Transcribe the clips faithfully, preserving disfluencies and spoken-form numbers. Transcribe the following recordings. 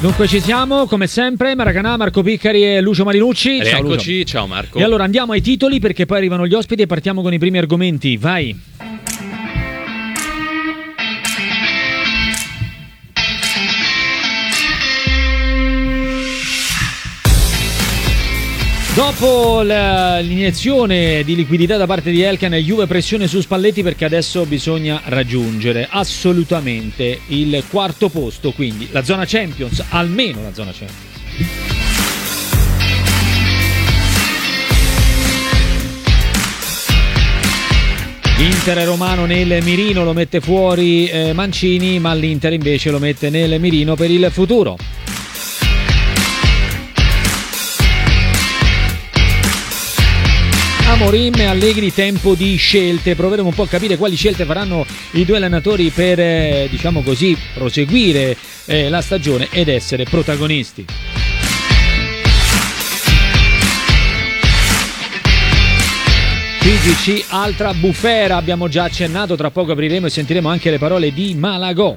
Dunque ci siamo, come sempre, Maracanà, Marco Piccari e Lucio Marinucci. Ciao, Eccoci, Lucio. Ciao Marco. E allora andiamo ai titoli perché poi arrivano gli ospiti e partiamo con i primi argomenti. Vai. Dopo l'iniezione di liquidità da parte di Elkann, Juve pressione su Spalletti perché adesso bisogna raggiungere assolutamente il quarto posto, quindi la zona Champions, almeno la zona Champions. L'Inter romano nel mirino, lo mette fuori eh, Mancini, ma l'Inter invece lo mette nel mirino per il futuro. Amorim e Allegri, tempo di scelte. Proveremo un po' a capire quali scelte faranno i due allenatori per, eh, diciamo così, proseguire eh, la stagione ed essere protagonisti. P G C, altra bufera, abbiamo già accennato, tra poco apriremo e sentiremo anche le parole di Malagò.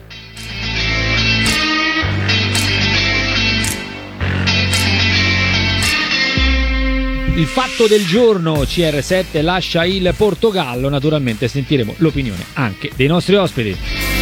Il fatto del giorno, C R sette lascia il Portogallo, naturalmente sentiremo l'opinione anche dei nostri ospiti.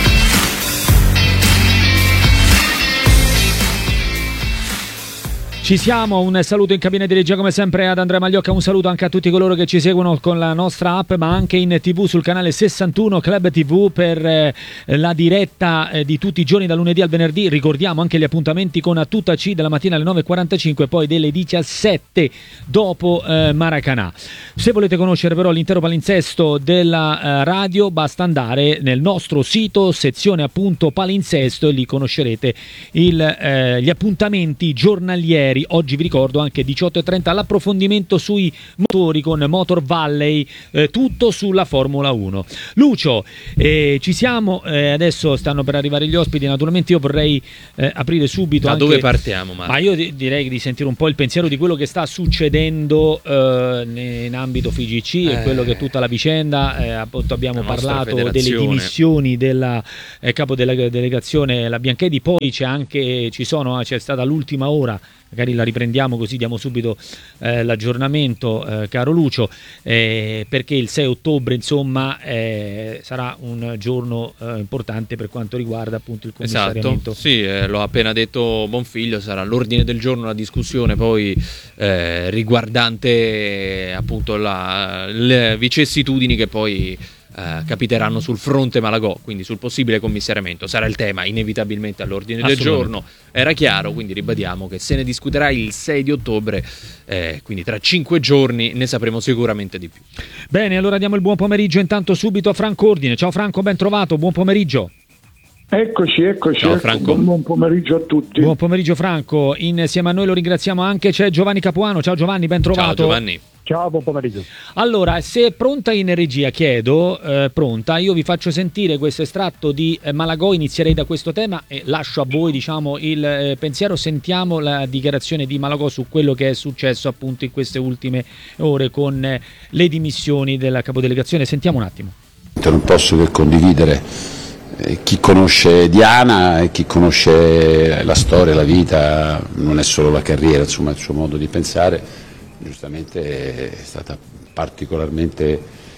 Ci siamo, un saluto in cabina di regia come sempre ad Andrea Magliocca, un saluto anche a tutti coloro che ci seguono con la nostra app ma anche in tv sul canale sessantuno Club tivù per eh, la diretta eh, di tutti i giorni da lunedì al venerdì. Ricordiamo anche gli appuntamenti con A Tutta C della mattina alle nove e quarantacinque, poi delle diciassette dopo eh, Maracanà. Se volete conoscere però l'intero palinsesto della eh, radio basta andare nel nostro sito, sezione appunto palinsesto, e lì conoscerete il, eh, gli appuntamenti giornalieri. Oggi vi ricordo anche diciotto e trenta l'approfondimento sui motori con Motor Valley, eh, tutto sulla Formula uno. Lucio, eh, ci siamo, eh, adesso stanno per arrivare gli ospiti, naturalmente io vorrei eh, aprire subito. Da anche... dove partiamo, Marco? Ma io di- direi di sentire un po' il pensiero di quello che sta succedendo eh, in ambito F I G C e eh... quello che è tutta la vicenda, eh, appunto abbiamo la parlato delle dimissioni della eh, capo della delegazione, la Bianchedi, poi c'è anche, ci sono, c'è stata l'ultima ora, magari la riprendiamo così diamo subito eh, l'aggiornamento, eh, caro Lucio, eh, perché il sei ottobre insomma eh, sarà un giorno eh, importante per quanto riguarda appunto il commissariamento. Esatto, sì, eh, l'ho appena detto Bonfiglio, sarà all'ordine del giorno la discussione poi eh, riguardante eh, appunto la, le vicissitudini che poi Uh, capiteranno sul fronte Malagò, quindi sul possibile commissariamento. Sarà il tema inevitabilmente all'ordine del giorno, era chiaro, quindi ribadiamo che se ne discuterà il sei di ottobre, eh, quindi tra cinque giorni ne sapremo sicuramente di più. Bene, allora diamo il buon pomeriggio intanto subito a Franco Ordine. Ciao Franco, ben trovato, buon pomeriggio. Eccoci, eccoci, Ciao, ecco, Franco. buon pomeriggio a tutti. Buon pomeriggio Franco, insieme a noi lo ringraziamo anche, c'è Giovanni Capuano. Ciao Giovanni, ben trovato. Ciao Giovanni. Ciao, buon pomeriggio. Allora, se è pronta in regia, chiedo, eh, pronta, io vi faccio sentire questo estratto di eh, Malagò, inizierei da questo tema e lascio a voi diciamo il eh, pensiero. Sentiamo la dichiarazione di Malagò su quello che è successo appunto in queste ultime ore con eh, le dimissioni della capodelegazione. Sentiamo un attimo. Non posso che condividere, eh, chi conosce Diana e chi conosce la storia, la vita, non è solo la carriera, insomma il suo modo di pensare, giustamente è stata particolarmente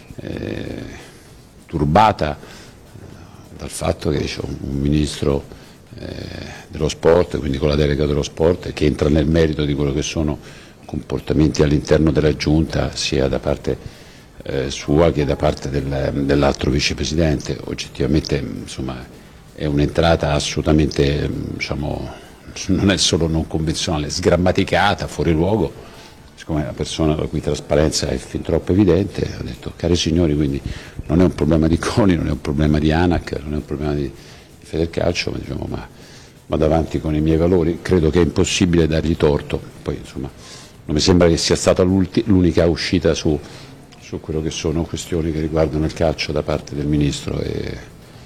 eh, turbata dal fatto che c'è un, un ministro eh, dello sport, quindi con la delega dello sport, che entra nel merito di quello che sono comportamenti all'interno della giunta, sia da parte eh, sua che da parte del, dell'altro vicepresidente. Oggettivamente insomma, è un'entrata assolutamente, diciamo, non è solo non convenzionale, sgrammaticata, fuori luogo. Siccome è una persona la cui trasparenza è fin troppo evidente, ho detto, cari signori, quindi non è un problema di CONI, non è un problema di ANAC, non è un problema di, di Federcalcio, ma diciamo, ma vado avanti con i miei valori, credo che è impossibile dargli torto. Poi insomma non mi sembra che sia stata l'unica uscita su, su quello che sono questioni che riguardano il calcio da parte del Ministro e,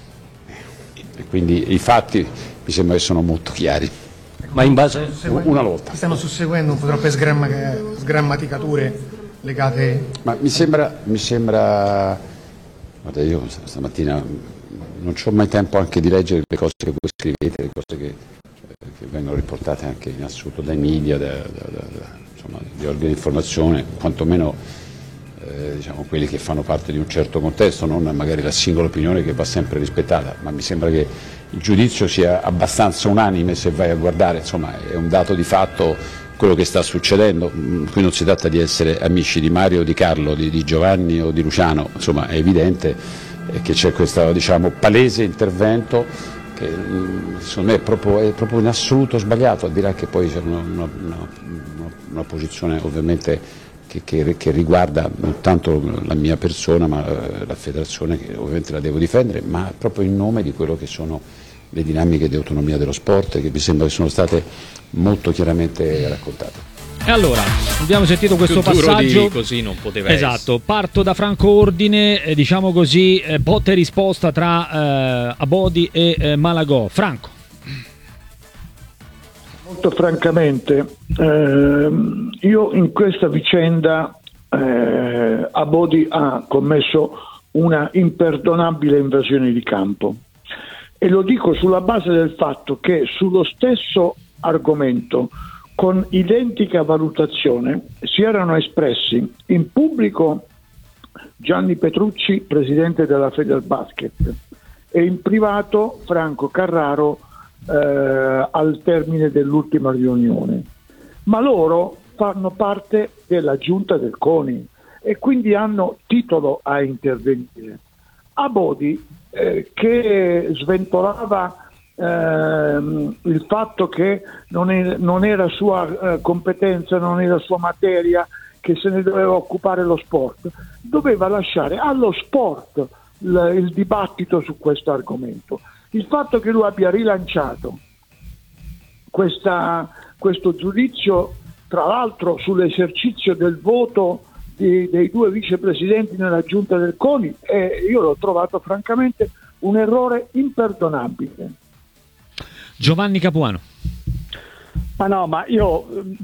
e quindi i fatti mi sembra che sono molto chiari. Ma in base una volta. Stiamo susseguendo un po' troppe sgramma- sgrammaticature legate. Ma mi sembra, mi sembra, guarda, io stamattina non c'ho mai tempo anche di leggere le cose che voi scrivete, le cose che che vengono riportate anche in assoluto dai media, da, da, da, da, insomma, di organi di informazione, quantomeno eh, diciamo, quelli che fanno parte di un certo contesto, non magari la singola opinione che va sempre rispettata, ma mi sembra che il giudizio sia abbastanza unanime se vai a guardare, insomma è un dato di fatto quello che sta succedendo. Qui non si tratta di essere amici di Mario, di Carlo, di, di Giovanni o di Luciano, insomma è evidente che c'è questo, diciamo, palese intervento che secondo me è proprio, è proprio in assoluto sbagliato, al di là che poi c'è una, una, una, una posizione ovviamente che, che, che riguarda non tanto la mia persona ma la federazione, che ovviamente la devo difendere, ma proprio in nome di quello che sono le dinamiche di autonomia dello sport, che mi sembra che sono state molto chiaramente raccontate. E allora, abbiamo sentito questo Più duro passaggio. di così non poteva esatto, essere. Parto da Franco Ordine, eh, diciamo così, eh, botta e risposta tra eh, Abodi e eh, Malagò. Franco. Molto francamente, ehm, io in questa vicenda eh, Abodi ha commesso una imperdonabile invasione di campo, e lo dico sulla base del fatto che sullo stesso argomento, con identica valutazione, si erano espressi in pubblico Gianni Petrucci, presidente della Federbasket, e in privato Franco Carraro eh, al termine dell'ultima riunione. Ma loro fanno parte della giunta del CONI e quindi hanno titolo a intervenire. Abodi, eh, che sventolava ehm, il fatto che non, è, non era sua eh, competenza, non era sua materia, che se ne doveva occupare lo sport, doveva lasciare allo sport il, il dibattito su questo argomento. Il fatto che lui abbia rilanciato questa, questo giudizio, tra l'altro sull'esercizio del voto di, dei due vicepresidenti nella giunta del CONI, e io l'ho trovato francamente un errore imperdonabile. Giovanni Capuano. Ma no, ma io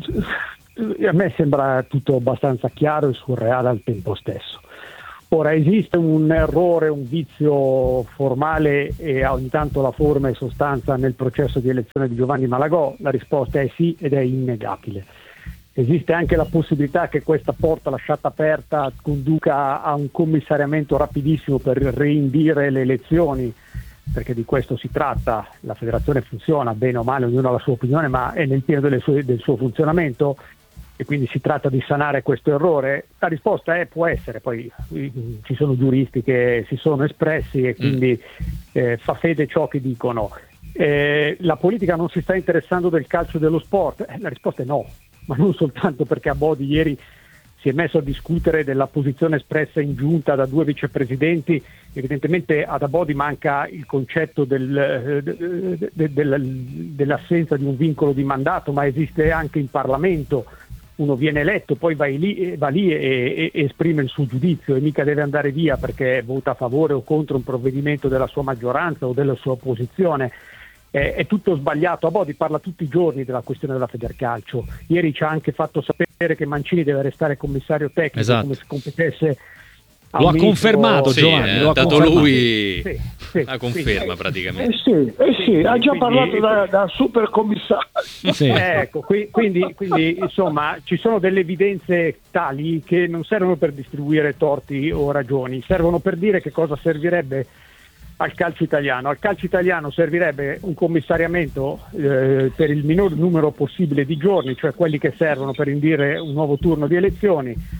a me sembra tutto abbastanza chiaro e surreale al tempo stesso. Ora, esiste un errore, un vizio formale e ogni tanto la forma e sostanza nel processo di elezione di Giovanni Malagò? La risposta è sì, ed è innegabile. Esiste anche la possibilità che questa porta lasciata aperta conduca a un commissariamento rapidissimo per reindire le elezioni, perché di questo si tratta. La federazione funziona bene o male, ognuno ha la sua opinione, ma è nel pieno delle sue, del suo funzionamento, e quindi si tratta di sanare questo errore. La risposta è può essere, poi ci sono giuristi che si sono espressi e quindi eh, fa fede ciò che dicono. Eh, la politica non si sta interessando del calcio e dello sport? Eh, la risposta è no, ma non soltanto perché Abodi ieri si è messo a discutere della posizione espressa in giunta da due vicepresidenti. Evidentemente ad Abodi manca il concetto del, de, de, de, dell'assenza di un vincolo di mandato, ma esiste anche in Parlamento. Uno viene eletto, poi va lì, va lì e, e, e esprime il suo giudizio, e mica deve andare via perché vota a favore o contro un provvedimento della sua maggioranza o della sua opposizione. È, è tutto sbagliato. Abodi parla tutti i giorni della questione della Federcalcio. Ieri ci ha anche fatto sapere che Mancini deve restare commissario tecnico, esatto, come se competesse. Lo ha ministro... confermato, sì, Giovanni. Lo ha dato confermato. lui sì, sì, la conferma sì. praticamente. Eh sì, eh sì, Quindi, ha già quindi, parlato da, da super commissario. Sì. Ecco, qui, quindi, quindi insomma ci sono delle evidenze tali che non servono per distribuire torti o ragioni, servono per dire che cosa servirebbe al calcio italiano. Al calcio italiano servirebbe un commissariamento eh, per il minor numero possibile di giorni, cioè quelli che servono per indire un nuovo turno di elezioni,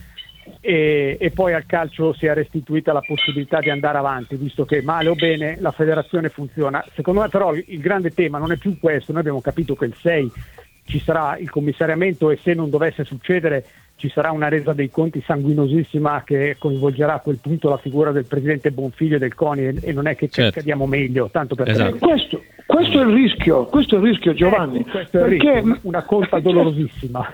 e, e poi al calcio sia restituita la possibilità di andare avanti, visto che male o bene la federazione funziona. Secondo me però il grande tema non è più questo. Noi abbiamo capito che il sei ci sarà il commissariamento, e se non dovesse succedere ci sarà una resa dei conti sanguinosissima che coinvolgerà a quel punto la figura del presidente Bonfiglio del CONI, e, e non è che certo. cadiamo meglio, tanto per esatto. Questo, questo è il rischio, questo è il rischio, Giovanni. Eh, questo è il perché, rischio, una colpa dolorosissima.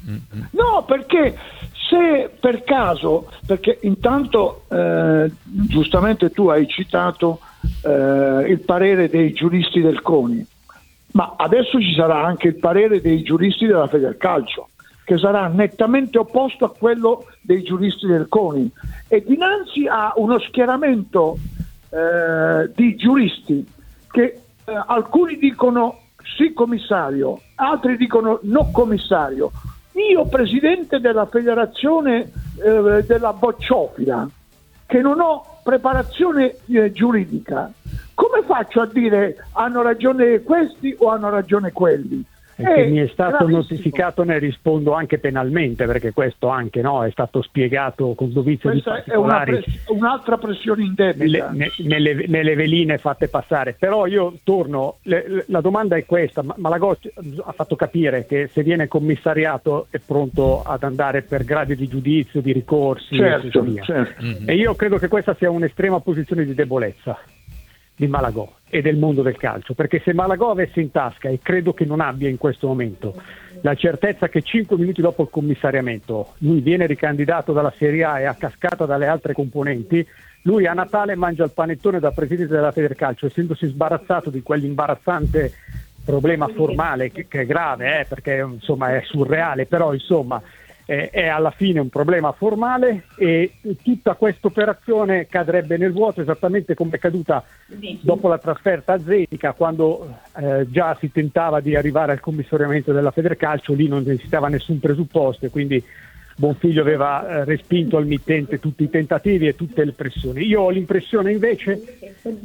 No, perché se per caso, perché intanto eh, giustamente tu hai citato eh, il parere dei giuristi del CONI, ma adesso ci sarà anche il parere dei giuristi della Federcalcio, che sarà nettamente opposto a quello dei giuristi del CONI, e dinanzi a uno schieramento eh, di giuristi che eh, alcuni dicono sì commissario, altri dicono no commissario. Io presidente della federazione eh, della bocciofila, che non ho preparazione eh, giuridica, come faccio a dire hanno ragione questi o hanno ragione quelli? E che È mi è stato gravissimo. notificato, ne rispondo anche penalmente, perché questo anche no, è stato spiegato con dovizia di Questa è una particolari pres- un'altra pressione indebita. nelle, ne- nelle, nelle veline fatte passare. Però io torno, le, le- la domanda è questa: Ma- Malagò ha fatto capire che se viene commissariato è pronto ad andare per gradi di giudizio, di ricorsi e così Certo, via. certo. Mhm. E io credo che questa sia un'estrema posizione di debolezza di Malagò e del mondo del calcio, perché se Malagò avesse in tasca, e credo che non abbia in questo momento, la certezza che cinque minuti dopo il commissariamento lui viene ricandidato dalla Serie A e a cascata dalle altre componenti, lui a Natale mangia il panettone da presidente della Federcalcio, essendosi sbarazzato di quell'imbarazzante problema formale che, che è grave, eh, perché insomma è surreale, però insomma eh, è alla fine un problema formale, e tutta questa operazione cadrebbe nel vuoto, esattamente come è caduta dopo la trasferta a Zenica, quando eh, già si tentava di arrivare al commissariamento della Federcalcio. Lì non esisteva nessun presupposto e quindi Bonfiglio aveva eh, respinto al mittente tutti i tentativi e tutte le pressioni. Io ho l'impressione invece,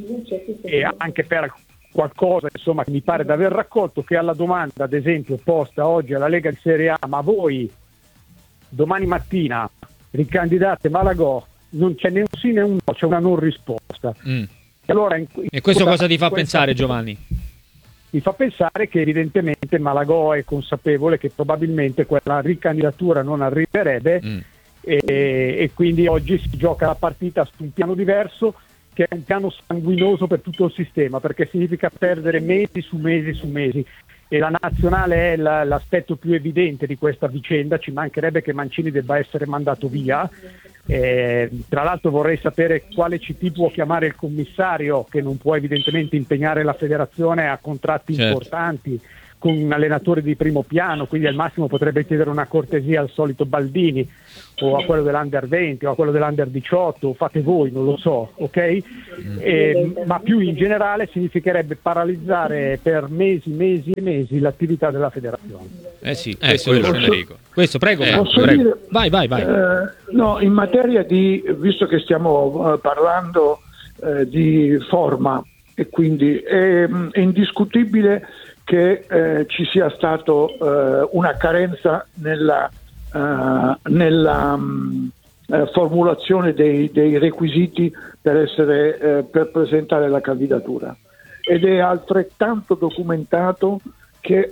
e anche per qualcosa insomma che mi pare di aver raccolto, che alla domanda ad esempio posta oggi alla Lega di Serie A, ma voi domani mattina ricandidate Malagò, non c'è né un sì né un no, c'è una non risposta. Mm. E, allora, in, in E questo questa- cosa ti fa questa- pensare, Giovanni? Mi fa pensare che evidentemente Malagò è consapevole che probabilmente quella ricandidatura non arriverebbe, Mm. e, e quindi oggi si gioca la partita su un piano diverso, che è un piano sanguinoso per tutto il sistema, perché significa perdere mesi su mesi su mesi, e la nazionale è la- l'aspetto più evidente di questa vicenda. Ci mancherebbe che Mancini debba essere mandato via. Eh, tra l'altro vorrei sapere quale C T può chiamare il commissario, che non può evidentemente impegnare la federazione a contratti Certo. importanti con un allenatore di primo piano, quindi al massimo potrebbe chiedere una cortesia al solito Baldini o a quello dell'Under venti o a quello dell'Under diciotto, fate voi, non lo so, ok? Eh, ma più in generale significherebbe paralizzare per mesi, mesi e mesi l'attività della federazione. Eh sì, Eh, questo, quello, è- Federico. questo, prego, Eh, Franco, posso prego. dire- Vai, vai, vai. Eh, no, in materia di, visto che stiamo eh, parlando eh, di forma, e quindi è, è indiscutibile che eh, ci sia stato eh, una carenza nella, eh, nella mh, eh, formulazione dei, dei requisiti per, essere, eh, per presentare la candidatura, ed è altrettanto documentato che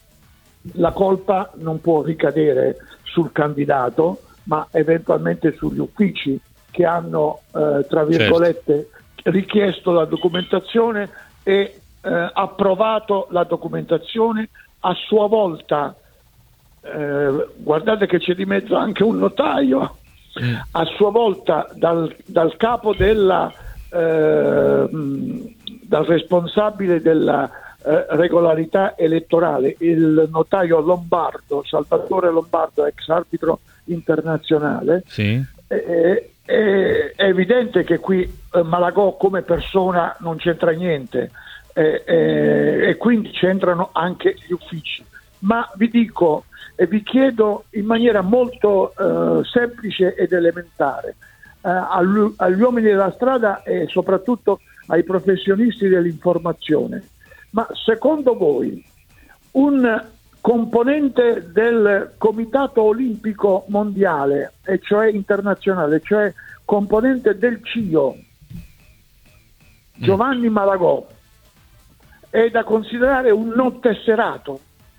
la colpa non può ricadere sul candidato, ma eventualmente sugli uffici che hanno, eh, tra virgolette, richiesto la documentazione e eh, approvato la documentazione a sua volta. Eh, guardate che c'è di mezzo anche un notaio, Mm. a sua volta dal, dal capo della eh, mh, dal responsabile della eh, regolarità elettorale, il notaio Lombardo, Salvatore Lombardo, ex arbitro internazionale. Sì. È, è- è evidente che qui eh, Malagò come persona non c'entra niente, eh, eh, e quindi c'entrano anche gli uffici. Ma vi dico e vi chiedo in maniera molto eh, semplice ed elementare, eh, agli, agli uomini della strada e soprattutto ai professionisti dell'informazione: ma secondo voi un componente del Comitato Olimpico Mondiale, e cioè internazionale, cioè componente del C I O, Giovanni Malagò, è da considerare un non tesserato?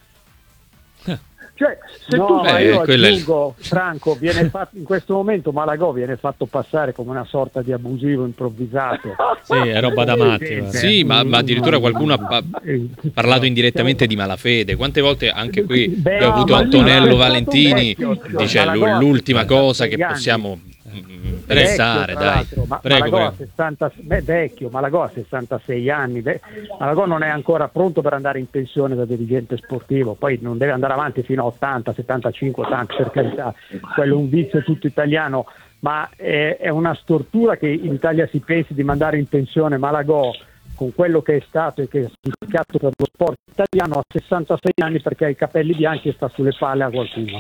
Cioè, se No, tu ma Eh, io quello è il- aggiungo, Franco, viene fatto, in questo momento Malagò viene fatto passare come una sorta di abusivo improvvisato. Sì, è roba da matti. guarda. Sì, ma, ma addirittura qualcuno ha pa- parlato indirettamente di malafede. Quante volte anche qui Beh, abbiamo avuto ma lì Antonello è stato Valentini, vecchio, dice Malagò ha l'ultima cosa che sessantasei anni. possiamo mm, Vecchio, pensare, tra dai. l'altro, ma Prego, Malagò ha prego. sessanta, beh, vecchio, Malagò ha sessantasei anni, beh, Malagò non è ancora pronto per andare in pensione da dirigente sportivo, poi non deve andare avanti fino a ottanta, settantacinque, ottanta, per carità, quello è un vizio tutto italiano, ma è, è una stortura che in Italia si pensi di mandare in pensione Malagò con quello che è stato e che è significato per lo sport italiano a sessantasei anni perché ha i capelli bianchi e sta sulle palle a qualcuno.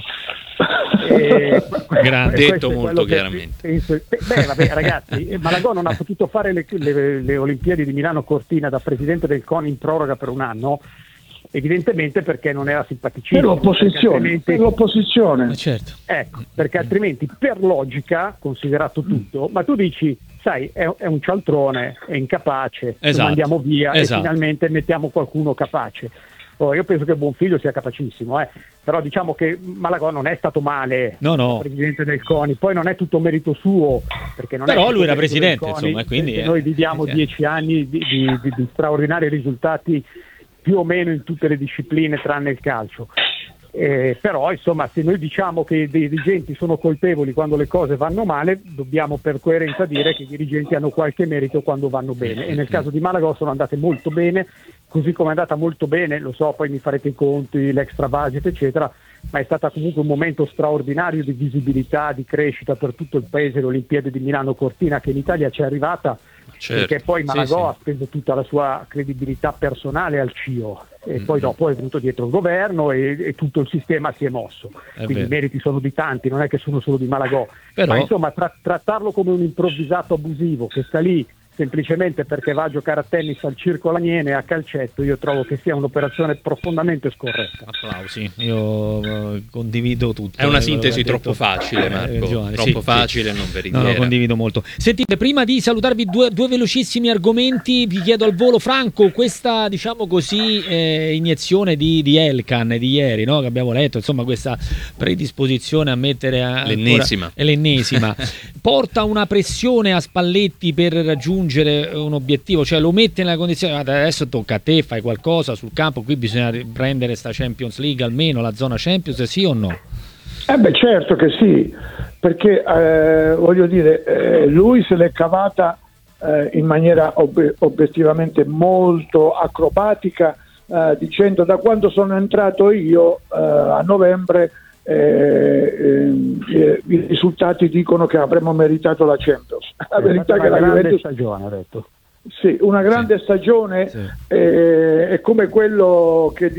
E, Gran, detto molto chiaramente. Penso, beh, vabbè, ragazzi, Malagò non ha potuto fare le, le, le Olimpiadi di Milano Cortina da presidente del CONI in proroga per un anno, evidentemente perché non era simpaticissimo. Per l'opposizione, altrimenti... per l'opposizione. Eh, certo. Ecco, perché altrimenti per logica, considerato tutto, ma tu dici, sai, è, è un cialtrone, è incapace, esatto. lo mandiamo via esatto. e finalmente mettiamo qualcuno capace. Oh, io penso che Bonfiglio sia capacissimo, eh. Però diciamo che Malagò non è stato male, no, no. presidente del CONI, poi non è tutto merito suo, perché non però è lui era merito presidente, CONI, insomma, quindi noi viviamo eh, dieci anni di, di, di, di straordinari risultati più o meno in tutte le discipline tranne il calcio. Eh, però insomma, se noi diciamo che i dirigenti sono colpevoli quando le cose vanno male, dobbiamo per coerenza dire che i dirigenti hanno qualche merito quando vanno bene, e nel caso di Malagò sono andate molto bene, così come è andata molto bene, lo so, poi mi farete i conti, l'extra budget eccetera, ma è stato comunque un momento straordinario di visibilità, di crescita per tutto il paese, le Olimpiadi di Milano Cortina, che in Italia ci è arrivata. Certo. Perché poi Malagò sì, sì. ha speso tutta la sua credibilità personale al C I O e mm-hmm. poi dopo è venuto dietro il governo e, e tutto il sistema si è mosso, è quindi vero. I meriti sono di tanti, non è che sono solo di Malagò. Però... ma insomma tra- trattarlo come un improvvisato abusivo che sta lì semplicemente perché va a giocare a tennis al Circo Laniene e a calcetto, io trovo che sia un'operazione profondamente scorretta. Applausi, io uh, condivido tutto. È una sintesi troppo detto. facile, Marco, eh, troppo sì, facile, sì. non veritiera. No, no, condivido molto. Sentite, prima di salutarvi due, due velocissimi argomenti, vi chiedo al volo, Franco, questa diciamo così eh, iniezione di, di Elkan di ieri, no, che abbiamo letto, insomma questa predisposizione a mettere a, l'ennesima, ancora, l'ennesima porta una pressione a Spalletti per raggiungere un obiettivo, cioè lo mette nella condizione, adesso tocca a te, fai qualcosa sul campo, qui bisogna prendere sta Champions League, almeno la zona Champions, sì o no? Eh beh, certo che sì, perché eh, voglio dire, eh, lui se l'è cavata eh, in maniera ob- obiettivamente molto acrobatica, eh, dicendo da quando sono entrato io eh, a novembre Eh, eh, i risultati dicono che avremmo meritato la Champions. La verità è che la Juventus stagione, ha detto. Sì, una grande sì. stagione sì. Eh, è come quello che